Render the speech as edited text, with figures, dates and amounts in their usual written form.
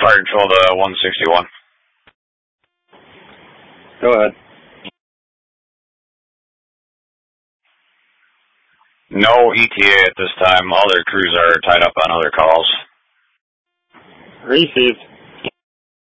fire control to 161. Go ahead. No ETA at this time. All their crews are tied up on other calls. Received.